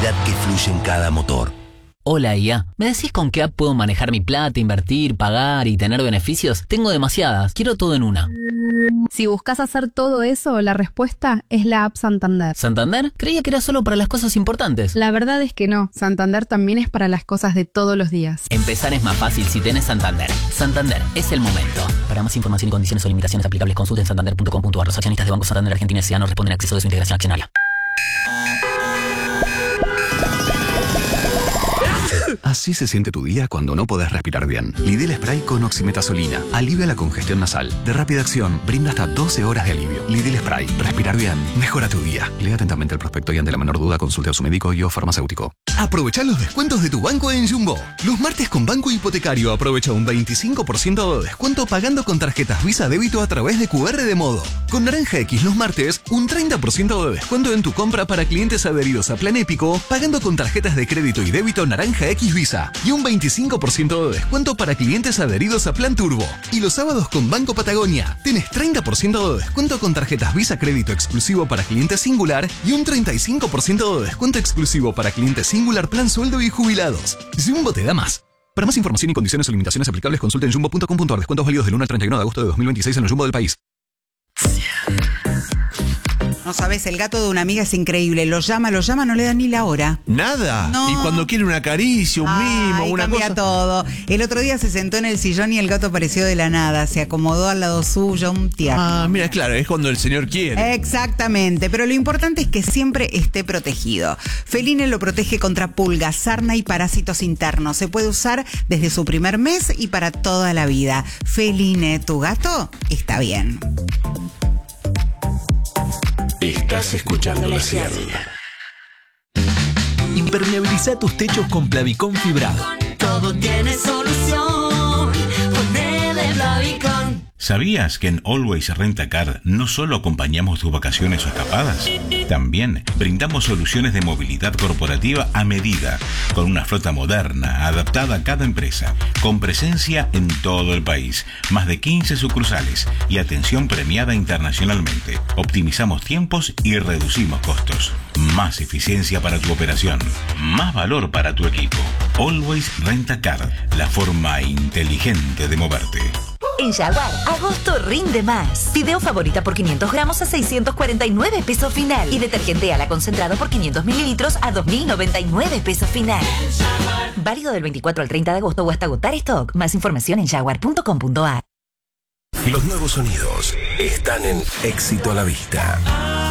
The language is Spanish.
tranquilidad que fluye en cada motor. Hola IA, ¿me decís con qué app puedo manejar mi plata, invertir, pagar y tener beneficios? Tengo demasiadas, quiero todo en una. Si buscas hacer todo eso, la respuesta es la app Santander. ¿Santander? Creía que era solo para las cosas importantes. La verdad es que no, Santander también es para las cosas de todos los días. Empezar es más fácil si tenés Santander. Santander, es el momento. Para más información y condiciones o limitaciones aplicables, consulten santander.com.ar. Los accionistas de Banco Santander Argentina S.A. no responden a acceso de su integración accionaria. Así se siente tu día cuando no podés respirar bien. Lidl Spray con oximetazolina alivia la congestión nasal. De rápida acción, brinda hasta 12 horas de alivio. Lidl Spray. Respirar bien. Mejora tu día. Lea atentamente el prospecto y ante la menor duda consulte a su médico y o farmacéutico. Aprovecha los descuentos de tu banco en Jumbo. Los martes con Banco Hipotecario aprovecha un 25% de descuento pagando con tarjetas Visa Débito a través de QR de Modo. Con Naranja X los martes, un 30% de descuento en tu compra para clientes adheridos a Plan Épico pagando con tarjetas de crédito y débito Naranja X Visa y un 25% de descuento para clientes adheridos a Plan Turbo. Y los sábados con Banco Patagonia tenés 30% de descuento con tarjetas Visa Crédito exclusivo para clientes Singular y un 35% de descuento exclusivo para clientes Singular Plan Sueldo y Jubilados. Jumbo te da más. Para más información y condiciones o limitaciones aplicables, consulten jumbo.com.ar. Descuentos válidos del 1 al 31 de agosto de 2026 en el Jumbo del país. No sabes, el gato de una amiga es increíble. Lo llama, no le da ni la hora. ¿Nada? No. Y cuando quiere una caricia, un mimo, una cambia cosa. todo. El otro día se sentó en el sillón y el gato apareció de la nada. Se acomodó al lado suyo, un tierno. Ah, mira, claro, es cuando el señor quiere. Exactamente, pero lo importante es que siempre esté protegido. Feline lo protege contra pulgas, sarna y parásitos internos. Se puede usar desde su primer mes y para toda la vida. Feline, tu gato está bien. Estás escuchando La Sierra. Impermeabiliza tus techos con Plavicón fibrado. Todo tiene solución. Ponele Plavicón. ¿Sabías que en Always Rent a Car no solo acompañamos tus vacaciones o escapadas? También brindamos soluciones de movilidad corporativa a medida, con una flota moderna, adaptada a cada empresa, con presencia en todo el país, más de 15 sucursales y atención premiada internacionalmente. Optimizamos tiempos y reducimos costos. Más eficiencia para tu operación, más valor para tu equipo. Always Rent a Car, la forma inteligente de moverte. En Jaguar, agosto rinde más. Fideo favorita por 500 gramos a 649 pesos final. Y detergente ala concentrado por 500 mililitros a 2.099 pesos final. Válido del 24 al 30 de agosto o hasta agotar stock. Más información en jaguar.com.ar. Los nuevos sonidos están en Éxito a la Vista.